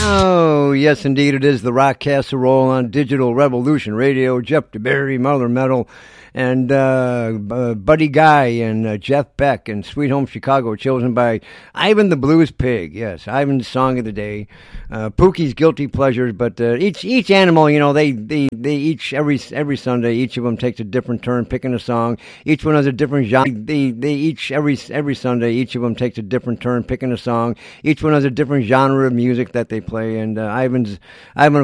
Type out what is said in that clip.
Oh, yes, indeed, it is the Rock Casserole on Digital Revolution Radio. Jeff DeBerry, Mother Metal, and Buddy Guy, and Jeff Beck, and Sweet Home Chicago, chosen by Ivan the Blues Pig. Yes, Ivan's song of the day. Pookie's Guilty Pleasures, but each animal, you know, they each every Sunday, each of them takes a different turn picking a song. Each one has a different genre. They each every Sunday, each of them takes a different turn picking a song. Each one has a different genre of music that they play, and Ivan,